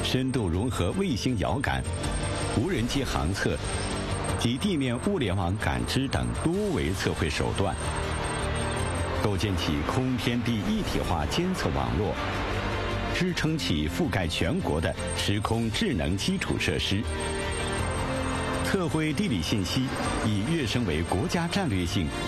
深度融合卫星遥感、无人机航测及地面物联网感知等多维测绘手段，构建起空天地一体化监测网络，支撑起覆盖全国的时空智能基础设施。测绘地理信息已跃升为国家战略性